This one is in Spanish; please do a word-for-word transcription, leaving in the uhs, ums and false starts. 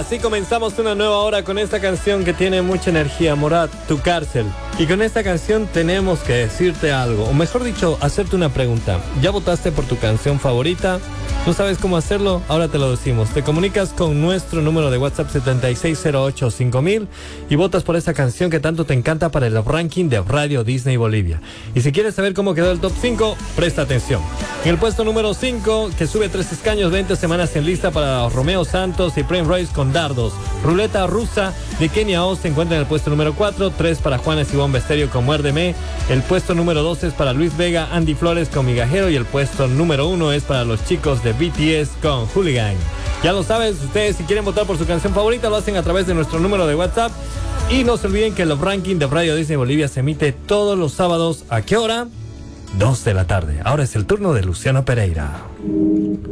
así comenzamos una nueva hora con esta canción que tiene mucha energía, Morat, Tu Cárcel. Y con esta canción tenemos que decirte algo, o mejor dicho, hacerte una pregunta. ¿Ya votaste por tu canción favorita? ¿No sabes cómo hacerlo? Ahora te lo decimos. Te comunicas con nuestro número de WhatsApp setenta y seis cero ocho cinco mil y votas por esa canción que tanto te encanta para el ranking de Radio Disney Bolivia. Y si quieres saber cómo quedó el top cinco, presta atención. En el puesto número cinco, que sube tres escaños, veinte semanas en lista para Romeo Santos y Prince Royce con Dardos. Ruleta Rusa de Kenia O se encuentra en el puesto número cuatro, tres para Juanes y Bomba Estéreo con Muérdeme. El puesto número dos es para Luis Vega, Andy Flores con Migajero y el puesto número uno es para los chicos de B T S con Hooligan. Ya lo sabes, ustedes si quieren votar por su canción favorita lo hacen a través de nuestro número de WhatsApp. Y no se olviden que el ranking de Radio Disney Bolivia se emite todos los sábados. ¿A qué hora? dos de la tarde. Ahora es el turno de Luciano Pereira.